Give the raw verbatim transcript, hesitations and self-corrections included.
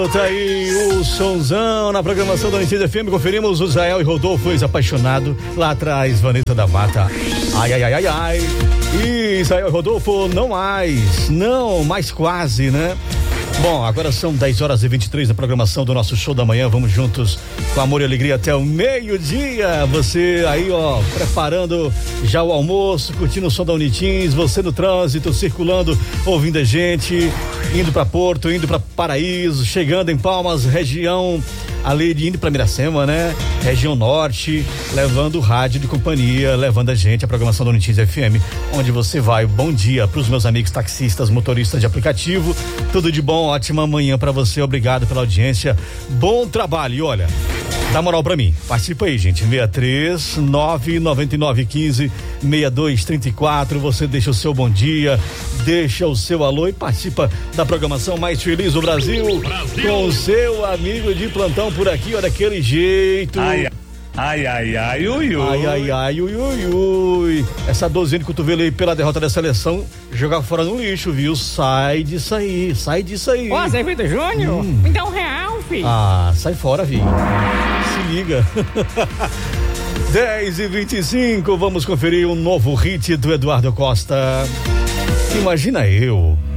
Tá aí o sonzão na programação da United F M. Conferimos o Israel e Rodolfo, ex-apaixonado. Lá atrás, Vanessa da Mata. Ai, ai, ai, ai, ai. E Israel e Rodolfo, não mais. Não, mais quase, né? Bom, agora são dez horas e vinte e três na programação do nosso show da manhã. Vamos juntos com amor e alegria até o meio-dia. Você aí, ó, preparando já o almoço, curtindo o som da Unitins, você no trânsito, circulando, ouvindo a gente, indo para Porto, indo para Paraíso, chegando em Palmas, região ali de indo para Miracema, né? Região Norte, levando o rádio de companhia, levando a gente a programação da Unitins F M, onde você vai. Bom dia para os meus amigos taxistas, motoristas de aplicativo. Tudo de bom, ótima manhã para você. Obrigado pela audiência. Bom trabalho. E olha, dá moral pra mim. Participa aí, gente. seis três nove nove nove um cinco seis dois três quatro. Você deixa o seu bom dia, deixa o seu alô e participa da programação mais feliz do Brasil, Brasil. Com o seu amigo de plantão por aqui, ó, daquele jeito. Ai, ai, ai, ai, ui, ui. Ai, ai, ai, ui, ui, ui. Essa dorzinha de cotovelo aí pela derrota da seleção, jogar fora no lixo, viu? Sai disso aí, sai disso aí. Ô, Zé Vitor Júnior, hum. me dá um real, filho. Ah, sai fora, filho. Se liga. dez e vinte e cinco, vamos conferir um novo hit do Eduardo Costa. Imagina eu